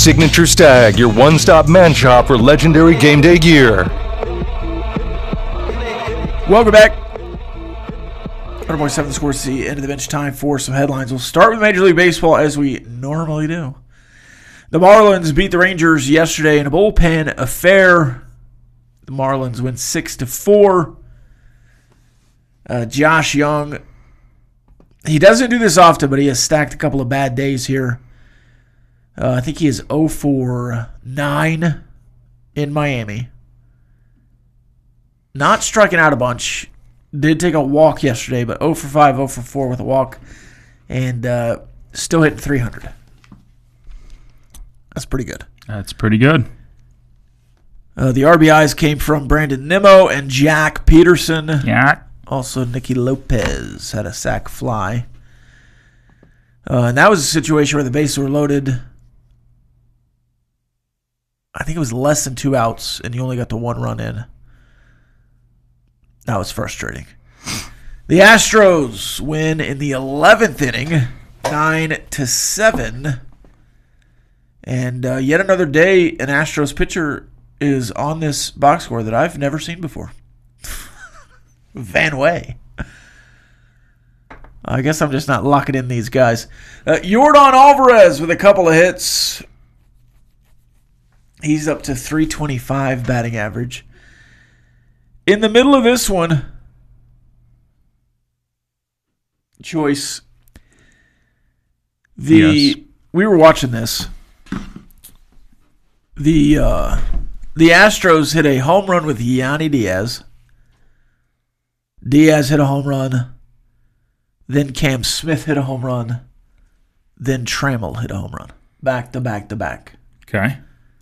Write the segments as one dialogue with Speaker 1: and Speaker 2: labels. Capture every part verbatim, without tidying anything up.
Speaker 1: Signature Stag, your one-stop man shop for legendary game day gear.
Speaker 2: Welcome back. one oh point seven The Score, it's the end of the bench time for some headlines. We'll start with Major League Baseball as we normally do. The Marlins beat the Rangers yesterday in a bullpen affair. The Marlins win six to four. Uh, Josh Young, he doesn't do this often, but he has stacked a couple of bad days here. Uh, I think he is oh for nine in Miami. Not striking out a bunch. Did take a walk yesterday, but oh for five, oh for four with a walk. And uh, still hitting three hundred. That's pretty good.
Speaker 3: That's pretty good.
Speaker 2: Uh, the R B Is came from Brandon Nimmo and Jack Peterson.
Speaker 3: Yeah.
Speaker 2: Also, Nicky Lopez had a sac fly. Uh, and that was a situation where the bases were loaded. I think it was less than two outs, and you only got the one run in. That was frustrating. The Astros win in the eleventh inning, nine to seven. And uh, yet another day, an Astros pitcher is on this box score that I've never seen before. Van Way. I guess I'm just not locking in these guys. Uh, Yordan Alvarez with a couple of hits. He's up to three twenty-five batting average. In the middle of this one, Choice, the
Speaker 3: Yes.
Speaker 2: we were watching this. The uh, the Astros hit a home run with Yanni Diaz. Diaz hit a home run. Then Cam Smith hit a home run. Then Trammell hit a home run. Back to back to back.
Speaker 3: Okay.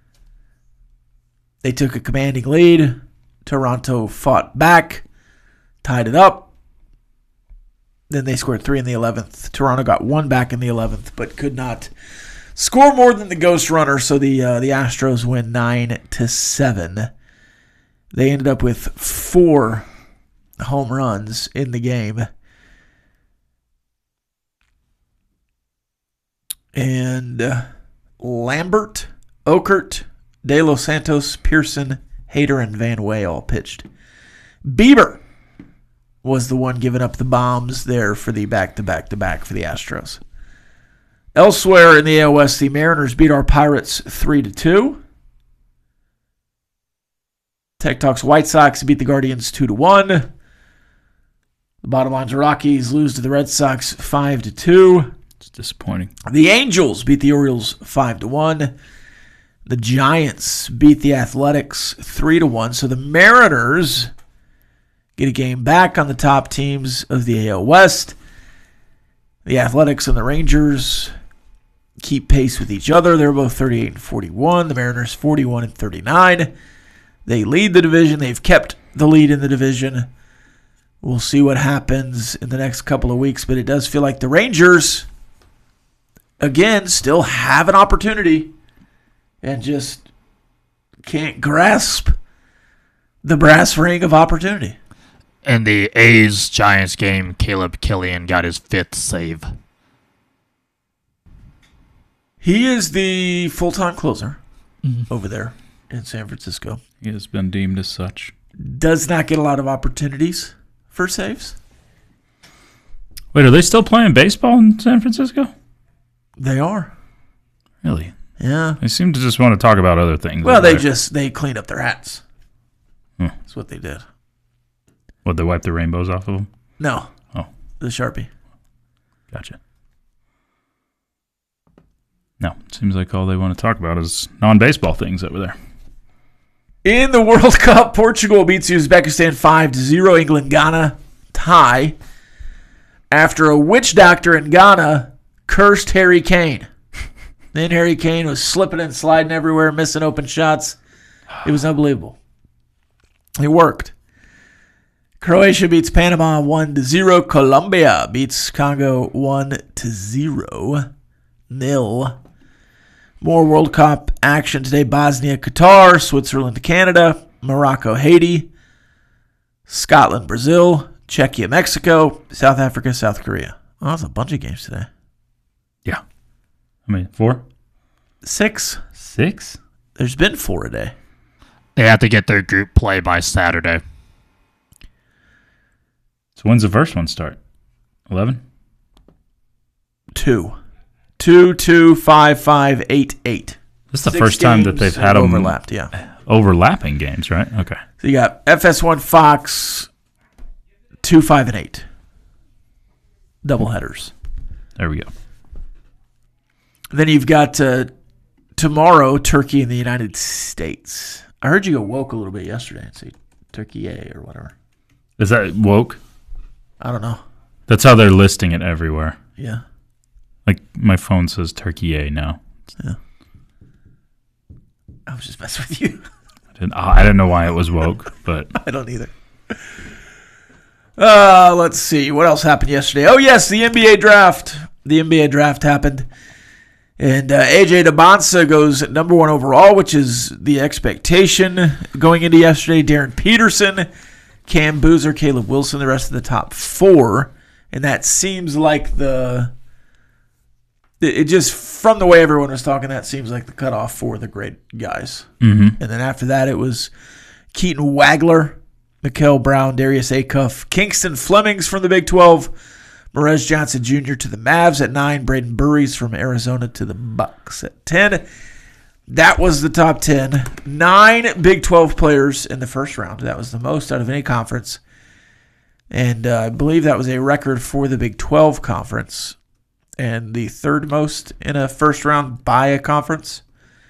Speaker 2: They took a commanding lead. Toronto fought back, tied it up. Then they scored three in the eleventh. Toronto got one back in the eleventh, but could not score more than the ghost runner. So the uh, the Astros win nine to seven. They ended up with four home runs in the game. And uh, Lambert, Okert, De Los Santos, Pearson, Hader, and Van Way all pitched. Bieber was the one giving up the bombs there for the back-to-back-to-back for the Astros. Elsewhere in the A L West, the Mariners beat our Pirates three to two. Tech Talk's White Sox beat the Guardians two to one. The bottom line's Rockies lose to the Red Sox five to two.
Speaker 3: It's disappointing.
Speaker 2: The Angels beat the Orioles five to one. The Giants beat the Athletics three to one. So the Mariners get a game back on the top teams of the A L West. The Athletics and the Rangers keep pace with each other. They're both thirty-eight and forty-one. The Mariners forty-one and thirty-nine. They lead the division. They've kept the lead in the division. We'll see what happens in the next couple of weeks, but it does feel like the Rangers, again, still have an opportunity and just can't grasp the brass ring of opportunity.
Speaker 4: In the A's-Giants game, Caleb Killian got his fifth save.
Speaker 2: He is the full-time closer
Speaker 3: Mm-hmm.
Speaker 2: over there in San Francisco.
Speaker 3: He has been deemed as such.
Speaker 2: Does not get a lot of opportunities for saves.
Speaker 3: Wait, are they still playing baseball in San Francisco?
Speaker 2: They are.
Speaker 3: Really?
Speaker 2: Yeah.
Speaker 3: They seem to just want to talk about other things.
Speaker 2: Well,
Speaker 3: over
Speaker 2: they
Speaker 3: there.
Speaker 2: just they cleaned up their hats.
Speaker 3: Hmm.
Speaker 2: That's what they did.
Speaker 3: What, they wipe the rainbows off of them?
Speaker 2: No.
Speaker 3: Oh.
Speaker 2: The Sharpie.
Speaker 3: Gotcha. No, it seems like all they want to talk about is non-baseball things over there.
Speaker 2: In the World Cup, Portugal beats Uzbekistan five to zero. England, Ghana tie after a witch doctor in Ghana cursed Harry Kane. Then Harry Kane was slipping and sliding everywhere, missing open shots. It was unbelievable. It worked. Croatia beats Panama one to zero. Colombia beats Congo one to zero. Nil. More World Cup action today. Bosnia, Qatar, Switzerland, Canada, Morocco, Haiti, Scotland, Brazil, Czechia, Mexico, South Africa, South Korea. Oh, that's a bunch of games today.
Speaker 3: Yeah. I mean, four?
Speaker 2: Six.
Speaker 3: Six?
Speaker 2: There's been four a day.
Speaker 4: They have to get their group play by Saturday.
Speaker 3: So when's the first one start? Eleven?
Speaker 2: Two. Two, two, five, five, eight, eight.
Speaker 3: This is the
Speaker 2: Six
Speaker 3: first time that
Speaker 2: games
Speaker 3: they've had them
Speaker 2: overlapped, yeah.
Speaker 3: overlapping games, right? Okay.
Speaker 2: So you got F S one Fox, two, five, and eight. Doubleheaders.
Speaker 3: There we go.
Speaker 2: Then you've got uh, tomorrow, Turkey and the United States. I heard you go woke a little bit yesterday and say Turkey A or whatever.
Speaker 3: Is that woke?
Speaker 2: I don't know.
Speaker 3: That's how they're listing it everywhere.
Speaker 2: Yeah.
Speaker 3: Like my phone says Turkey A now.
Speaker 2: Yeah. I was just messing with you.
Speaker 3: I didn't, I didn't know why it was woke, but
Speaker 2: I don't either. Uh, let's see. What else happened yesterday? Oh, yes, the N B A draft. The N B A draft happened. And uh, A J Debonsa goes number one overall, which is the expectation going into yesterday. Darren Peterson, Cam Boozer, Caleb Wilson, the rest of the top four. And that seems like the... It just, from the way everyone was talking, that seems like the cutoff for the great guys.
Speaker 3: mm-hmm.
Speaker 2: And then after that, it was Keaton Wagler, Mikael Brown, Darius Acuff, Kingston Flemings from the Big twelve, Morez Johnson Junior to the Mavs at nine, Braden Burries from Arizona to the Bucks at ten. That was the top ten. Nine Big twelve players in the first round. That was the most out of any conference. And uh, I believe that was a record for the Big twelve conference. And the third most in a first round by a conference.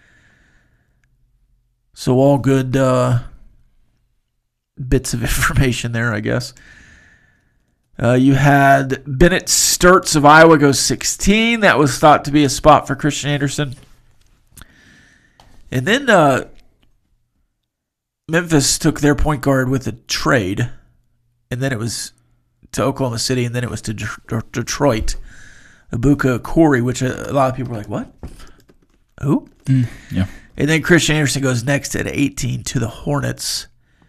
Speaker 2: So all good uh, bits of information there, I guess. Uh, you had Bennett Sturts of Iowa go sixteen. That was thought to be a spot for Christian Anderson. And then uh, Memphis took their point guard with a trade. And then it was to Oklahoma City, and then it was to D- Detroit. Ibuka Corey, which a, a lot of people were like, what? Who?
Speaker 3: Mm, yeah.
Speaker 2: And then Christian Anderson goes next at eighteen to the Hornets.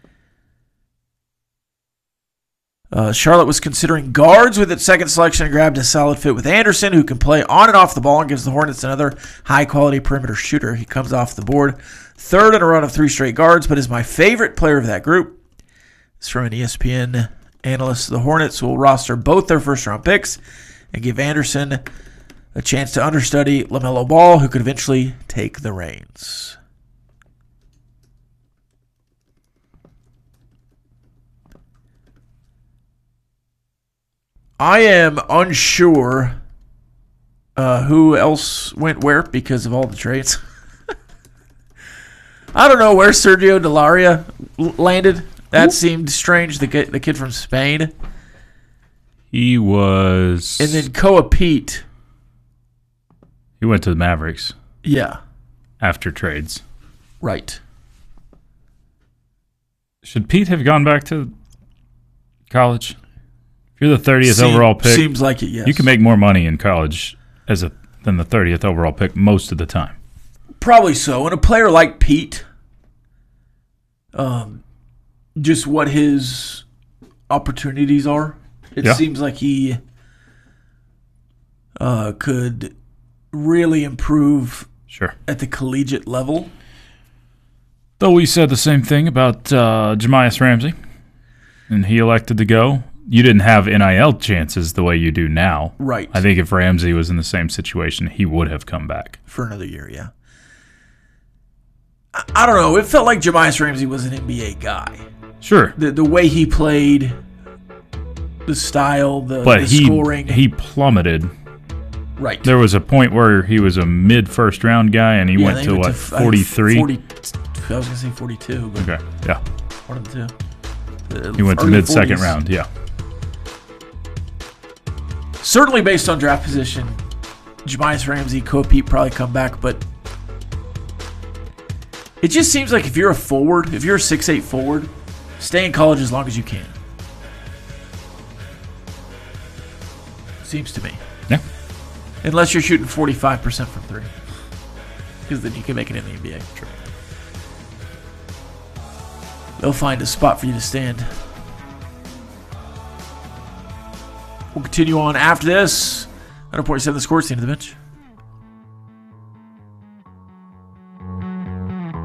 Speaker 2: Uh, Charlotte was considering guards with its second selection and grabbed a solid fit with Anderson, who can play on and off the ball and gives the Hornets another high-quality perimeter shooter. He comes off the board third in a run of three straight guards, but is my favorite player of that group. It's from an E S P N analyst. The Hornets will roster both their first-round picks and give Anderson a chance to understudy LaMelo Ball, who could eventually take the reins. I am unsure uh, who else went where because of all the trades. I don't know where Sergio Delaria l- landed. That Ooh. seemed strange, the kid, the kid from Spain.
Speaker 3: He was...
Speaker 2: And then Koa Pete.
Speaker 3: He went to the Mavericks.
Speaker 2: Yeah.
Speaker 3: After trades.
Speaker 2: Right.
Speaker 3: Should Pete have gone back to college? If you're the thirtieth
Speaker 2: Seem,
Speaker 3: overall pick...
Speaker 2: Seems like it, yes.
Speaker 3: You can make more money in college as a than the thirtieth overall pick most of the time.
Speaker 2: Probably so. And a player like Pete, um, just what his opportunities are, it
Speaker 3: yeah.
Speaker 2: seems like he uh, could really improve
Speaker 3: sure.
Speaker 2: at the collegiate level.
Speaker 3: Though we said the same thing about uh, Jamias Ramsey, and he elected to go. You didn't have N I L chances the way you do now.
Speaker 2: Right.
Speaker 3: I think if Ramsey was in the same situation, he would have come back.
Speaker 2: For another year, yeah. I, I don't know. It felt like Jamias Ramsey was an N B A guy.
Speaker 3: Sure.
Speaker 2: The the way he played, the style, the,
Speaker 3: but
Speaker 2: the
Speaker 3: he,
Speaker 2: scoring.
Speaker 3: he plummeted.
Speaker 2: Right.
Speaker 3: There was a point where he was a mid-first round guy, and he
Speaker 2: yeah,
Speaker 3: went to,
Speaker 2: went
Speaker 3: what,
Speaker 2: to,
Speaker 3: forty-three?
Speaker 2: forty, I was going to say forty-two. But
Speaker 3: okay, yeah.
Speaker 2: One of the two. Uh,
Speaker 3: he went to mid-second forties. Round, yeah.
Speaker 2: Certainly based on draft position, Jamias Ramsey, Koa Pete probably come back, but it just seems like if you're a forward, if you're a six eight forward, stay in college as long as you can. Seems to me.
Speaker 3: Yeah.
Speaker 2: Unless you're shooting forty-five percent from three. Because then you can make it in the N B A. True. They'll find a spot for you to stand. We'll continue on after this. one oh point seven The Score, to the bench.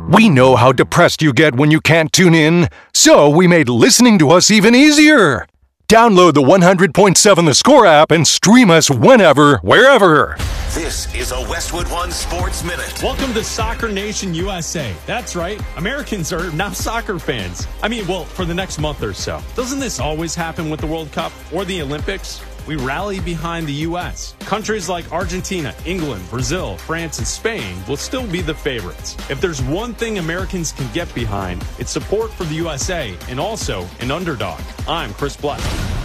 Speaker 1: We know how depressed you get when you can't tune in, so we made listening to us even easier. Download the one hundred point seven The Score app and stream us whenever, wherever.
Speaker 5: This is a Westwood One Sports Minute.
Speaker 6: Welcome to Soccer Nation U S A. That's right. Americans are now soccer fans. I mean, well, for the next month or so. Doesn't this always happen with the World Cup or the Olympics? We rally behind the U S. Countries like Argentina, England, Brazil, France, and Spain will still be the favorites. If there's one thing Americans can get behind, it's support for the U S A and also an underdog. I'm Chris Black.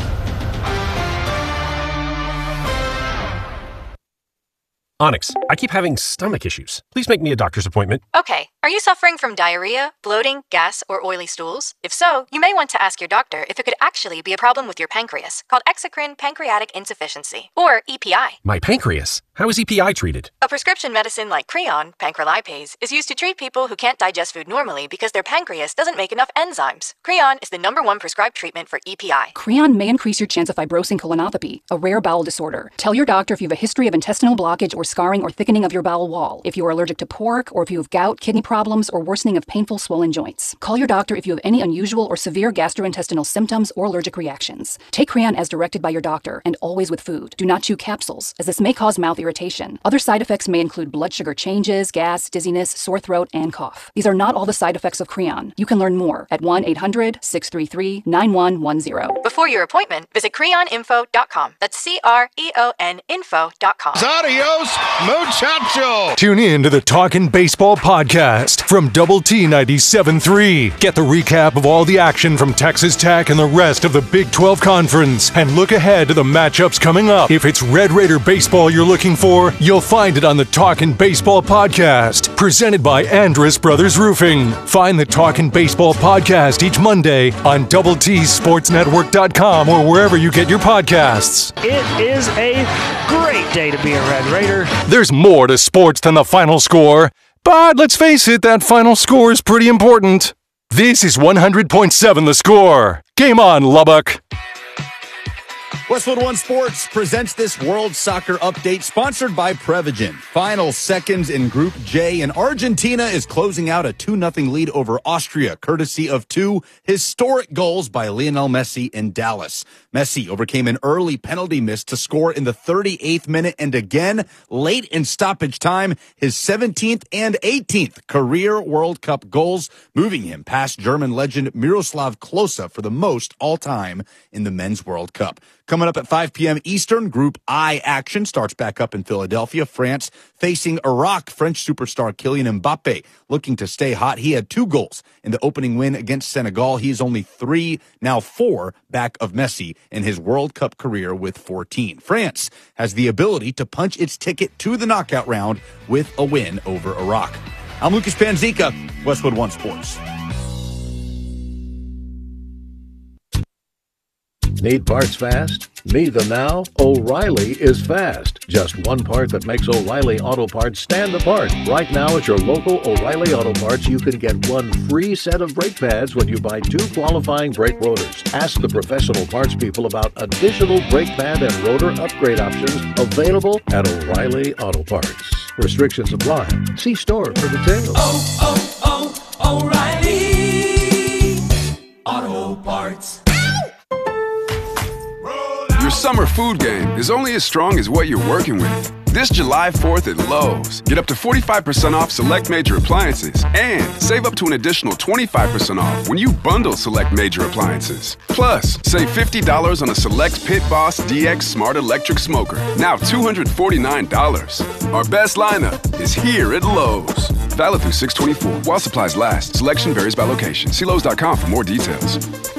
Speaker 7: Onyx, I keep having stomach issues. Please make me a doctor's appointment.
Speaker 8: Okay. Are you suffering from diarrhea, bloating, gas, or oily stools? If so, you may want to ask your doctor if it could actually be a problem with your pancreas, called exocrine pancreatic insufficiency, or E P I.
Speaker 7: My pancreas? How is E P I treated?
Speaker 8: A prescription medicine like Creon, pancrelipase, is used to treat people who can't digest food normally because their pancreas doesn't make enough enzymes. Creon is the number one prescribed treatment for E P I.
Speaker 9: Creon may increase your chance of fibrosing colonopathy, a rare bowel disorder. Tell your doctor if you have a history of intestinal blockage or scarring or thickening of your bowel wall, if you are allergic to pork, or if you have gout, kidney problems, or worsening of painful swollen joints. Call your doctor if you have any unusual or severe gastrointestinal symptoms or allergic reactions. Take Creon as directed by your doctor, and always with food. Do not chew capsules, as this may cause mouth irritation. Other side effects may include blood sugar changes, gas, dizziness, sore throat, and cough. These are not all the side effects of Creon. You can learn more at one eight hundred, six three three, nine one one zero.
Speaker 8: Before your appointment, visit creon info dot com. That's C R E O N info dot com.
Speaker 10: Adios, muchacho!
Speaker 1: Tune in to the Talkin' Baseball podcast from Double T ninety-seven point three. Get the recap of all the action from Texas Tech and the rest of the Big twelve Conference, and look ahead to the matchups coming up. If it's Red Raider baseball you're looking for, you'll find it on the Talkin' Baseball podcast, presented by Andrus Brothers Roofing. Find the Talkin' Baseball podcast each Monday on double T sports network dot com or wherever you get your podcasts.
Speaker 11: It is a great day to be a Red Raider.
Speaker 1: There's more to sports than the final score, but let's face it, that final score is pretty important. This is one hundred point seven The Score. Game on, Lubbock.
Speaker 10: Westwood One Sports presents this World Soccer Update sponsored by Prevagen. Final seconds in Group J, and Argentina is closing out a two nothing lead over Austria, courtesy of two historic goals by Lionel Messi in Dallas. Messi overcame an early penalty miss to score in the thirty-eighth minute, and again, late in stoppage time, his seventeenth and eighteenth career World Cup goals, moving him past German legend Miroslav Klose for the most all-time in the Men's World Cup. Coming up at five p.m. Eastern, Group I action starts back up in Philadelphia. France facing Iraq. French superstar Kylian Mbappe looking to stay hot. He had two goals in the opening win against Senegal. He is only three, now four, back of Messi in his World Cup career with fourteen. France has the ability to punch its ticket to the knockout round with a win over Iraq. I'm Lucas Panzica, Westwood One Sports.
Speaker 12: Need parts fast? Need them now? O'Reilly is fast. Just one part that makes O'Reilly Auto Parts stand apart. Right now at your local O'Reilly Auto Parts, you can get one free set of brake pads when you buy two qualifying brake rotors. Ask the professional parts people about additional brake pad and rotor upgrade options available at O'Reilly Auto Parts. Restrictions apply. See store for details.
Speaker 13: Oh, oh, oh, O'Reilly Auto Parts.
Speaker 14: Your summer food game is only as strong as what you're working with. This July fourth at Lowe's, get up to forty-five percent off select major appliances and save up to an additional twenty-five percent off when you bundle select major appliances. Plus, save fifty dollars on a select Pit Boss D X Smart Electric Smoker, now two hundred forty-nine dollars. Our best lineup is here at Lowe's. Valid through six twenty-four while supplies last. Selection varies by location. See Lowe's dot com for more details.